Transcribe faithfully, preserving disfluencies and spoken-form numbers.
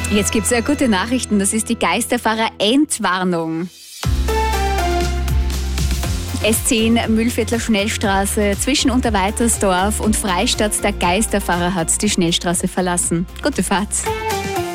Jetzt gibt es ja gute Nachrichten, das ist die Geisterfahrer-Entwarnung. S zehn Mühlviertler Schnellstraße zwischen Unterweitersdorf und Freistadt. Der Geisterfahrer hat die Schnellstraße verlassen. Gute Fahrt.